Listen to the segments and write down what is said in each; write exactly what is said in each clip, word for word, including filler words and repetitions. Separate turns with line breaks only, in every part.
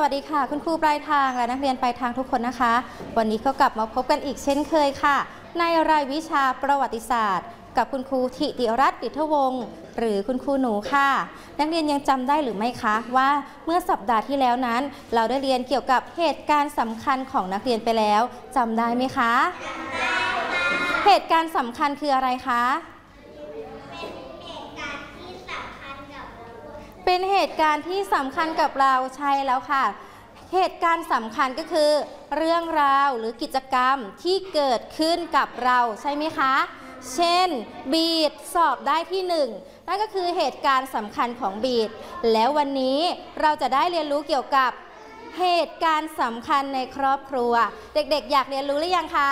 วัสดีค่ะคุณครูปลายทางและนักเรียนปลายทางทุกคนนะคะวันนี้ก็กลับมาพบกันอีกเช่นเคยค่ะในรายวิชาประวัติศาสตร์กับคุณครูธิติรัตน์ดิษฐวงศ์หรือคุณครูหนูค่ะนักเรียนยังจำได้หรือไม่คะว่าเมื่อสัปดาห์ที่แล้วนั้นเราได้เรียนเกี่ยวกับเหตุการณ์สำคัญของนักเรียนไปแล้วจำได้ไหมคะเหตุการณ์สำคัญคืออะไรคะเป็นเหตุการณ์ที่สำคัญกับเราใช่แล้วค่ะเหตุการณ์สำคัญก็คือเรื่องราวหรือกิจกรรมที่เกิดขึ้นกับเราใช่ไหมคะเช่นบีดสอบได้ที่หนึ่งนั่นก็คือเหตุการณ์สำคัญของบีดแล้ววันนี้เราจะได้เรียนรู้เกี่ยวกับเหตุการณ์สำคัญในครอบครัวเด็กๆอยากเรียนรู้หรือยังคะ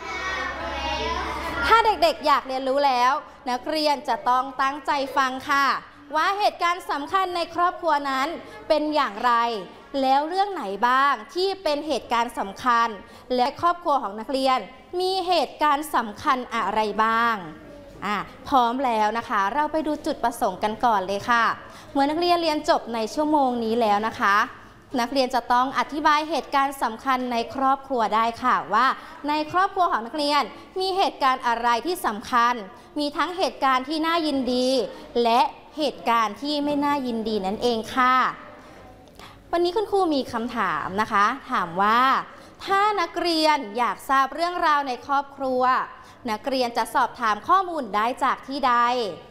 ถ้าเด็กๆอยากเรียนรู้แล้วนักเรียนจะต้องตั้งใจฟังค่ะว่าเหตุการณ์สำคัญในครอบครัวนั้นเป็นอย่างไรแล้วเรื่องไหนบ้างที่เป็นเหตุการณ์สำคัญและครอบครัวของนักเรียนมีเหตุการณ์สำคัญอะไรบ้างอ่ะพร้อมแล้วนะคะเราไปดูจุดประสงค์กันก่อนเลยค่ะเมื่อนักเรียนเรียนจบในชั่วโมงนี้แล้วนะคะนักเรียนจะต้องอธิบายเหตุการณ์สำคัญในครอบครัวได้ค่ะว่าในครอบครัวของนักเรียนมีเหตุการณ์อะไรที่สำคัญมีทั้งเหตุการณ์ที่น่ายินดีและเหตุการณ์ที่ไม่น่ายินดีนั่นเองค่ะวันนี้คุณครูมีคำถามนะคะถามว่าถ้านักเรียนอยากทราบเรื่องราวในครอบครัวนักเรียนจะสอบถามข้อมูลได้จากที่ใด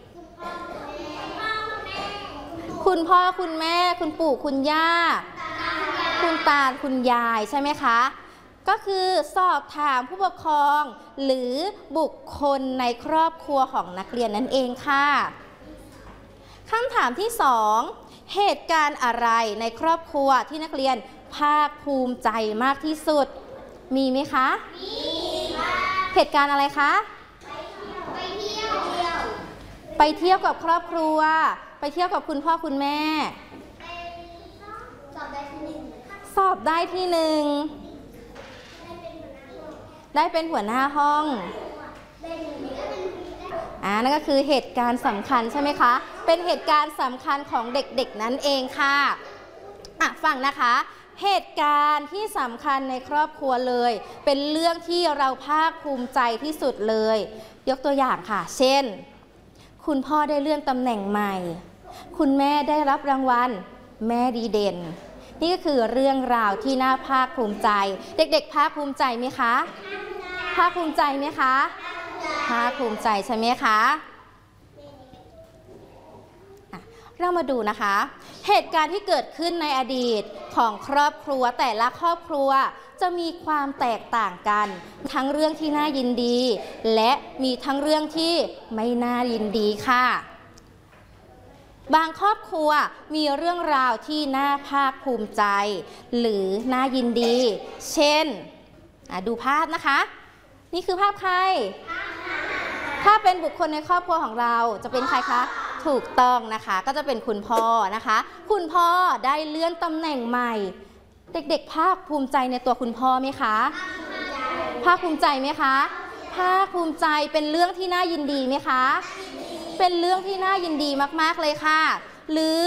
คุณพ่อคุณแม่คุณปู่คุณย่าคุณตาคุณยายใช่ไหมคะก็คือสอบถามผู้ปกครองหรือบุคคลในครอบครัวของนักเรียนนั่นเองค่ะคำถามที่สองเหตุการณ์อะไรในครอบครัวที่นักเรียนภาคภูมิใจมากที่สุดมีไหมคะมีค่ะเหตุการณ์อะไรคะไปเที่ยวไปเที่ยวกับครอบครัวไปเที่ยวกับคุณพ่อคุณแม่สอบได้ที่หนึ่งสอบได้ที่หนึ่งได้เป็นหัวหน้าห้องอ่านั่นก็คือเหตุการณ์สำคัญใช่ไหมคะเป็นเหตุการณ์สำคัญของเด็กๆนั่นเองค่ะอ่ะฟังนะคะเหตุการณ์ที่สำคัญในครอบครัวเลยเป็นเรื่องที่เราภาคภูมิใจที่สุดเลยยกตัวอย่างค่ะเช่นคุณพ่อได้เลื่อนตำแหน่งใหม่คุณแม่ได้รับรางวัลแม่ดีเด่นนี่ก็คือเรื่องราวที่น่าภาคภูมิใจเด็กๆภาคภูมิใจไหมคะภาคภูมิใจไหมคะภาคภูมิใจใช่ไหมคะเรามาดูนะคะเหตุการณ์ที่เกิดขึ้นในอดีตของครอบครัวแต่ละครอบครัวจะมีความแตกต่างกันทั้งเรื่องที่น่ายินดีและมีทั้งเรื่องที่ไม่น่ายินดีค่ะบางครอบครัวมีเรื่องราวที่น่าภาคภูมิใจหรือน่ายินดีเช่นดูภาพนะคะนี่คือภาพใครถ้าเป็นบุคคลในครอบครัวของเราจะเป็นใครคะถูกต้องนะคะก็จะเป็นคุณพ่อนะคะคุณพ่อได้เลื่อนตำแหน่งใหม่เด็กๆภาคภูมิใจในตัวคุณพ่อไหมคะภาคภูมิใจไหมคะภาคภูมิใจเป็นเรื่องที่น่ายินดีไหมคะเป็นเรื่องที่น่ายินดีมากๆเลยค่ะหรือ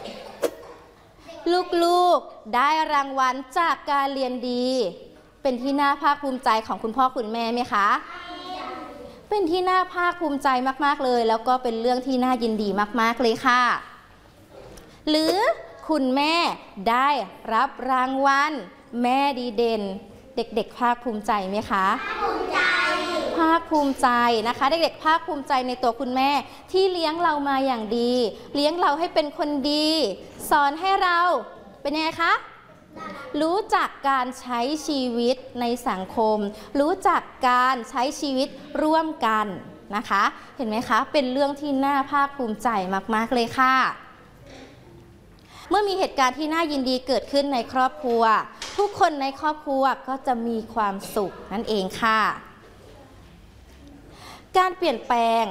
ลูกๆได้รางวัลจากการเรียนดีเป็นที่น่าภาคภูมิใจของคุณพ่อคุณแม่ไหมคะเป็นที่น่าภาคภูมิใจมากๆเลยแล้วก็เป็นเรื่องที่น่ายินดีมากๆเลยค่ะหรือคุณแม่ได้รับรางวัลแม่ดีเด่นเด็กๆภาคภูมิใจไหมคะภาคภูมิใจภาคภูมิใจนะคะเด็กๆภาคภูมิใจในตัวคุณแม่ที่เลี้ยงเรามาอย่างดีเลี้ยงเราให้เป็นคนดีสอนให้เราเป็นยังไงคะรู้จักการใช้ชีวิตในสังคมรู้จักการใช้ชีวิตร่วมกันนะคะเห็นไหมคะเป็นเรื่องที่น่าภาคภูมิใจมากๆเลยค่ะเมื่อมีเหตุการณ์ที่น่ายินดีเกิดขึ้นในครอบครัวทุกคนในครอบครัวก็จะมีความสุขนั่นเองค่ะการเปลี่ยนแปลง